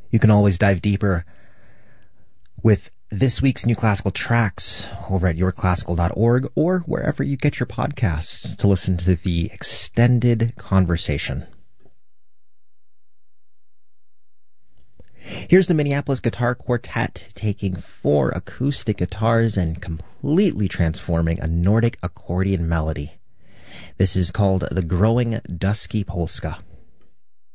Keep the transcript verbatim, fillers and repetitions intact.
You can always dive deeper with this week's new classical tracks over at your classical dot org or wherever you get your podcasts to listen to the extended conversation. Here's the Minneapolis Guitar Quartet taking four acoustic guitars and completely transforming a Nordic accordion melody. This is called the Growing Dusky Polska.